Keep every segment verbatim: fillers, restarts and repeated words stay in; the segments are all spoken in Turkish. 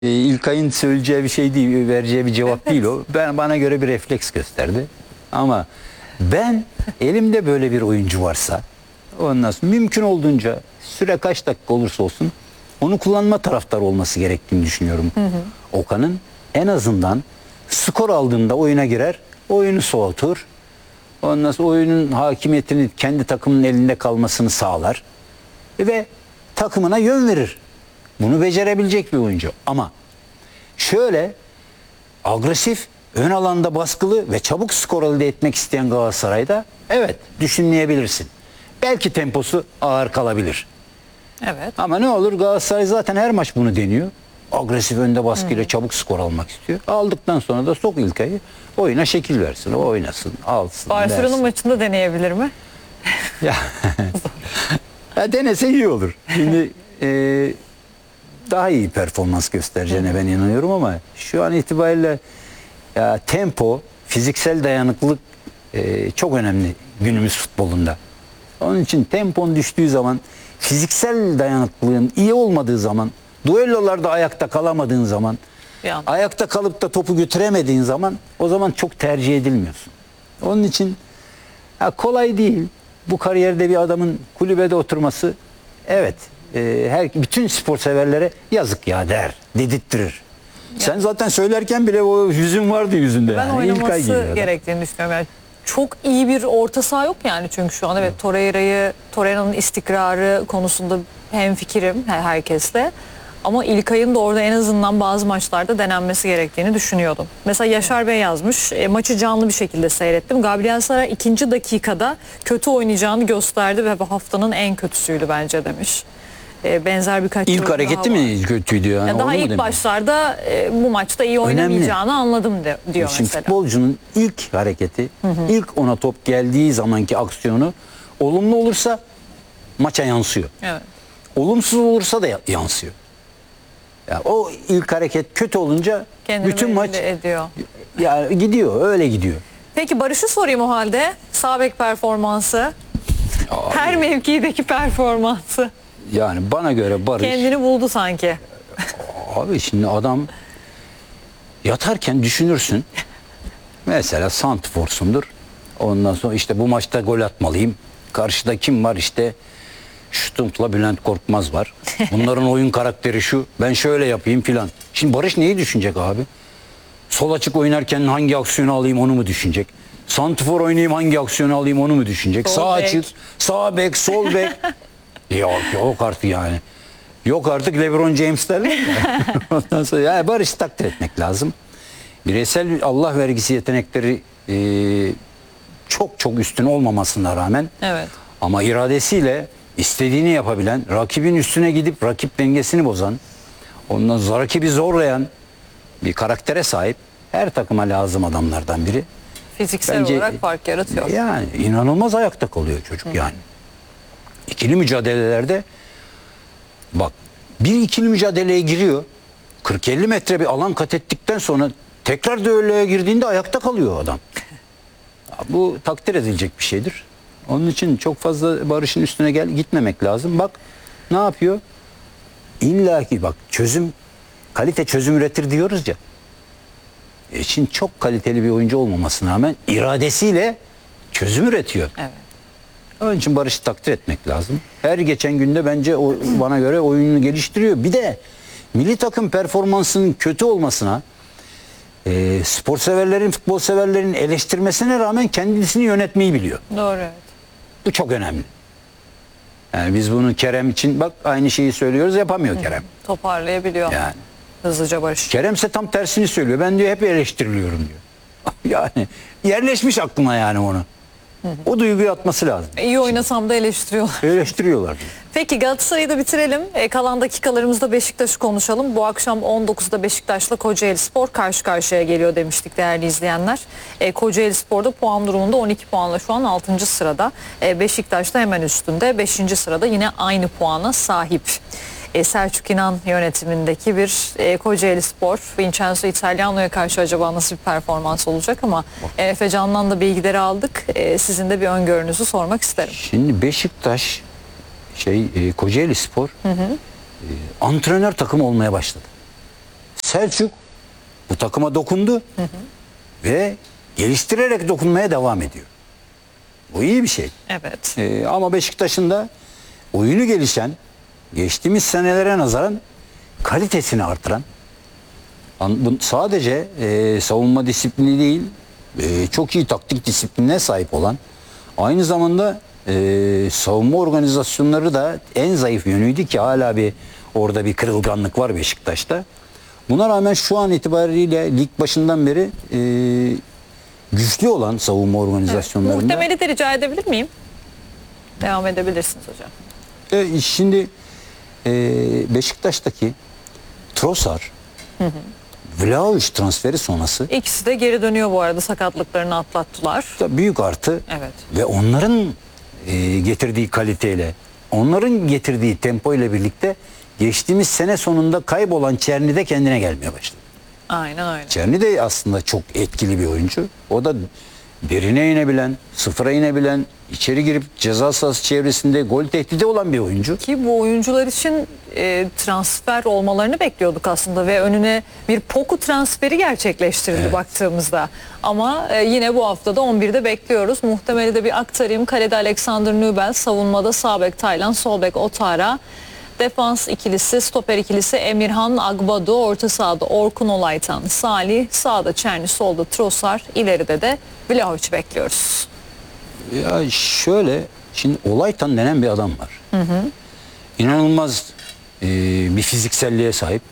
E, İlkay'ın söyleyeceği bir şey değil, vereceği bir cevap Evet. değil o. Ben bana göre bir refleks gösterdi. Ama ben elimde böyle bir oyuncu varsa ondan sonra mümkün olduğunca süre kaç dakika olursa olsun onu kullanma taraftarı olması gerektiğini düşünüyorum. Hı hı. Okan'ın en azından skor aldığında oyuna girer, oyunu soğutur. Ondan sonra oyunun hakimiyetini kendi takımının elinde kalmasını sağlar ve takımına yön verir. Bunu becerebilecek bir oyuncu. Ama şöyle agresif, ön alanda baskılı ve çabuk skor elde etmek isteyen Galatasaray'da evet düşünmeyebilirsin. Belki temposu ağır kalabilir. Evet. Ama ne olur, Galatasaray zaten her maç bunu deniyor. Agresif önde baskıyla çabuk skor almak istiyor. Aldıktan sonra da sok İlkay'ı, oyuna şekil versin. O oynasın, alsın, Barcelona versin. maçında deneyebilir mi? Ya, ya denese iyi olur. Şimdi e, daha iyi performans göstereceğine ben inanıyorum ama şu an itibariyle ya, tempo, fiziksel dayanıklılık e, çok önemli günümüz futbolunda. Onun için tempon düştüğü zaman, fiziksel dayanıklılığın iyi olmadığı zaman, duellolarda ayakta kalamadığın zaman, Yani. ayakta kalıp da topu götüremediğin zaman o zaman çok tercih edilmiyorsun. Onun için ha, kolay değil. Bu kariyerde bir adamın kulübede oturması evet e, her bütün spor severlere yazık ya der, dedirttirir. Sen zaten söylerken bile o hüzün vardı yüzünde. Ben yani. İlkay oynaması geliyor adam. gerektiğini düşünüyorum. Yani çok iyi bir orta saha yok yani çünkü şu an evet Torreira'yı, Torreira'nın istikrarı konusunda hemfikirim herkesle. Ama İlkay'ın da orada en azından bazı maçlarda denenmesi gerektiğini düşünüyordum. Mesela Yaşar Bey yazmış, e, maçı canlı bir şekilde seyrettim. Gabriel Sara ikinci dakikada kötü oynayacağını gösterdi ve bu haftanın en kötüsüydü bence demiş. E, benzer birkaç İlk yorum hareketi daha var. mi kötüydü yani? Ya daha Onu mu ilk demek? başlarda e, bu maçta iyi oynamayacağını anladım de, diyor Şimdi mesela. futbolcunun ilk hareketi, ilk ona top geldiği zamanki aksiyonu olumlu olursa maça yansıyor. Evet. Olumsuz olursa da ya- yansıyor. Ya o ilk hareket kötü olunca Kendini bütün belli maç ediyor. ya gidiyor, öyle gidiyor. Peki Barış'ı sorayım o halde. Sağ bek performansı. Her mevkideki performansı. Yani bana göre Barış Kendini buldu sanki. abi, şimdi adam yatarken düşünürsün. Mesela santrforsundur. Ondan sonra işte bu maçta gol atmalıyım. Karşıda kim var? İşte Şutump'la Bülent Korkmaz var. Bunların oyun karakteri şu. Ben şöyle yapayım filan. Şimdi Barış neyi düşünecek abi? Sol açık oynarken hangi aksiyonu alayım onu mu düşünecek? Santrfor oynayayım hangi aksiyonu alayım onu mu düşünecek? Sol Sağ bek. açık, sağ bek, sol bek. Yok yok artık yani. Yok artık LeBron James derler mi? Ondan sonra yani Barış'ı takdir etmek lazım. Bireysel Allah vergisi yetenekleri e, çok çok üstün olmamasına rağmen Evet. ama iradesiyle istediğini yapabilen, rakibin üstüne gidip rakip dengesini bozan, ondan sonra rakibi zorlayan bir karaktere sahip, her takıma lazım adamlardan biri. Fiziksel Bence- olarak fark yaratıyor. Yani inanılmaz ayakta kalıyor çocuk yani. İkili mücadelelerde bak, bir ikili mücadeleye giriyor. kırk elli metre bir alan kat ettikten sonra tekrar düelloya girdiğinde ayakta kalıyor adam. Bu takdir edilecek bir şeydir. Onun için çok fazla Barış'ın üstüne gel gitmemek lazım. Bak ne yapıyor? İlla ki bak, çözüm, kalite çözüm üretir diyoruz ya. İçin çok kaliteli bir oyuncu olmamasına rağmen iradesiyle çözüm üretiyor. Evet. Onun için Barış'ı takdir etmek lazım. Her geçen günde bence o, bana göre oyununu geliştiriyor. Bir de milli takım performansının kötü olmasına, e, spor severlerin, futbol severlerin eleştirmesine rağmen kendisini yönetmeyi biliyor. Doğru, evet. Bu çok önemli. Yani biz bunu Kerem için bak aynı şeyi söylüyoruz, yapamıyor Kerem. Toparlayabiliyor. Yani Hızlıca Barış. Kerem ise tam tersini söylüyor. Ben diyor hep eleştiriliyorum diyor. Yani yerleşmiş aklına yani onu. O duyguyu atması lazım. İyi oynasam da eleştiriyorlar. Eleştiriyorlar. Peki Galatasaray'ı da bitirelim. E, kalan dakikalarımızda Beşiktaş'ı konuşalım. Bu akşam on dokuzda Beşiktaş'la Kocaelispor karşı karşıya geliyor demiştik değerli izleyenler. E, Kocaelispor'da puan durumunda on iki puanla şu an altıncı sırada. E, Beşiktaş da hemen üstünde beşinci sırada yine aynı puana sahip. E, Selçuk İnan yönetimindeki bir e, Kocaelispor, Vincenzo Italiano'ya karşı acaba nasıl bir performans olacak ama e, Efe Can'dan da bilgileri aldık. E, sizin de bir öngörünüzü sormak isterim. Şimdi Beşiktaş şey e, Kocaelispor e, antrenör takımı olmaya başladı. Selçuk bu takıma dokundu hı hı. ve geliştirerek dokunmaya devam ediyor. Bu iyi bir şey. Evet. Ee, ama Beşiktaş'ın da oyunu gelişen, geçtiğimiz senelere nazaran kalitesini artıran, sadece e, savunma disiplini değil, e, çok iyi taktik disiplinine sahip olan, aynı zamanda e, savunma organizasyonları da en zayıf yönüydü ki hala bir orada bir kırılganlık var Beşiktaş'ta. Buna rağmen şu an itibariyle lig başından beri e, güçlü olan savunma organizasyonlarında. Evet, muhtemeli de rica edebilir miyim? Devam edebilirsiniz hocam. E, şimdi e, Beşiktaş'taki Trossard, hı hı. Vlahovic transferi sonrası. İkisi de geri dönüyor bu arada, sakatlıklarını atlattılar. Büyük artı. Evet. Ve onların e, getirdiği kaliteyle, onların getirdiği tempo ile birlikte geçtiğimiz sene sonunda kaybolan Çerni de kendine gelmeye başladı. Aynen öyle. Çerni de aslında çok etkili bir oyuncu. O da derine inebilen, sıfıra inebilen, içeri girip ceza sahası çevresinde gol tehdidi olan bir oyuncu. Ki bu oyuncular için e, transfer olmalarını bekliyorduk aslında ve önüne bir Poku transferi gerçekleştirildi evet. baktığımızda. Ama e, yine bu haftada on birde bekliyoruz. Muhtemeli de bir aktarayım. Kalede Alexander Nübel, savunmada sağ bek Taylan, sol bek Otara. Defans ikilisi, stoper ikilisi Emirhan Agbadu, orta sahada Orkun Olaytan, Salih, sağda Çerni, solda Trossard, ileride de Vlahovic bekliyoruz. Ya şöyle, şimdi Olaytan denen bir adam var. Hı hı. İnanılmaz e, bir fizikselliğe sahip.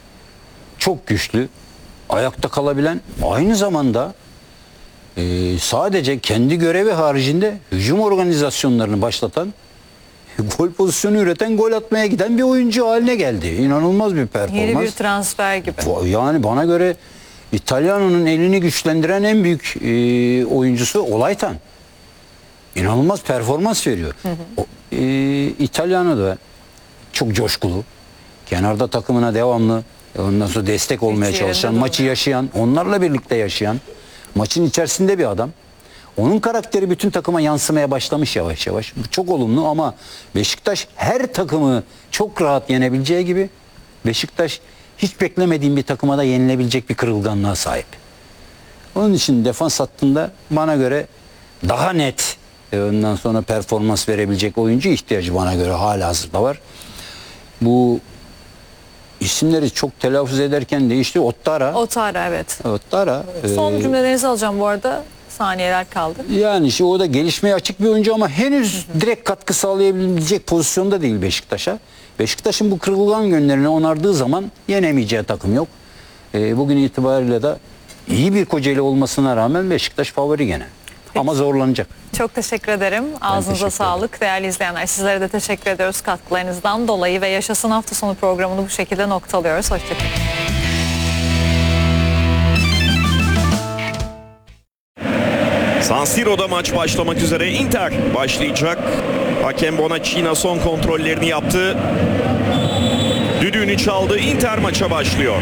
Çok güçlü, ayakta kalabilen, aynı zamanda e, sadece kendi görevi haricinde hücum organizasyonlarını başlatan, gol pozisyonu üreten, gol atmaya giden bir oyuncu haline geldi. İnanılmaz bir performans. Yeni bir transfer gibi. Yani bana göre İtalyano'nun elini güçlendiren en büyük e, oyuncusu Olaytan. İnanılmaz performans veriyor. Hı hı. O, e, İtalyano da çok coşkulu. Kenarda takımına devamlı, ondan sonra destek olmaya Hiç çalışan, maçı yaşayan, onlarla birlikte yaşayan, maçın içerisinde bir adam. Onun karakteri bütün takıma yansımaya başlamış yavaş yavaş. Bu çok olumlu ama Beşiktaş her takımı çok rahat yenebileceği gibi Beşiktaş hiç beklemediğim bir takıma da yenilebilecek bir kırılganlığa sahip. Onun için defans hattında bana göre daha net, ondan sonra performans verebilecek oyuncu ihtiyacı bana göre halihazırda var. Bu isimleri çok telaffuz ederken değişti. Ottara. Ottara evet. Ottara. Son e, cümlelerinizi alacağım bu arada. Saniyeler kaldı. Yani işte o da gelişmeye açık bir oyuncu ama henüz direkt katkı sağlayabilecek pozisyonda değil Beşiktaş'a. Beşiktaş'ın bu kırılgan yönlerini onardığı zaman yenemeyeceği takım yok. E, bugün itibariyle de iyi bir Kocaeli olmasına rağmen Beşiktaş favori gene. Peki. Ama zorlanacak. Çok teşekkür ederim. Ağzınıza teşekkür sağlık. Ederim. Değerli izleyenler, sizlere de teşekkür ediyoruz katkılarınızdan dolayı ve Yaşasın Hafta Sonu programını bu şekilde noktalıyoruz. Hoşçakalın. San Siro'da maç başlamak üzere. Inter başlayacak. Hakem Bonaccina son kontrollerini yaptı. Düdüğünü çaldı. Inter maça başlıyor.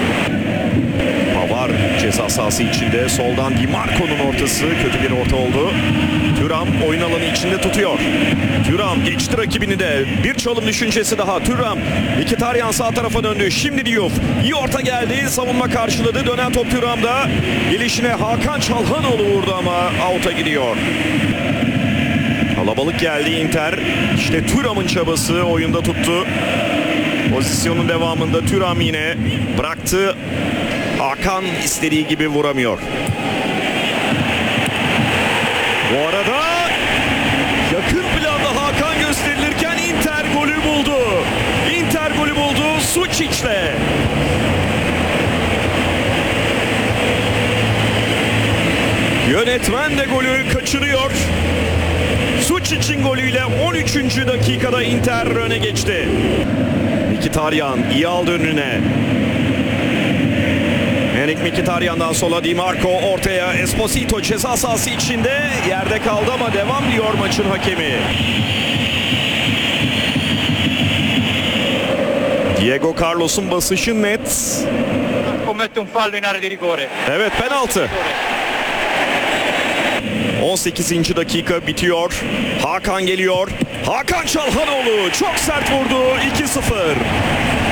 Pavar ceza sahası içinde. Soldan Di Marco'nun ortası. Kötü bir orta oldu. Thuram oyun alanı içinde tutuyor. Thuram geçti rakibini de. Bir çalım düşüncesi daha. Thuram. Mkhitaryan sağ tarafa döndü. Şimdi Diouf. İyi orta geldi. Savunma karşıladı. Dönen top Thuram'da. Gelişine Hakan Çalhanoğlu vurdu ama out'a gidiyor. Kalabalık geldi Inter. İşte Thuram'ın çabası oyunda tuttu. Pozisyonun devamında Thuram yine bıraktı. Hakan istediği gibi vuramıyor. Bu arada yakın planda Hakan gösterilirken Inter golü buldu. Inter golü buldu Suçic'le. Yönetmen de golü kaçırıyor. Suçic'in golüyle on üçüncü dakikada Inter öne geçti. Mkhitaryan iyi aldı önüne. Erik Mkhitaryan'dan sola Di Marco ortaya. Esposito ceza sahası içinde yerde kaldı ama devam diyor maçın hakemi. Diego Carlos'un basışı net. Evet, penaltı. on sekizinci dakika bitiyor. Hakan geliyor. Hakan Çalhanoğlu çok sert vurdu. iki sıfır.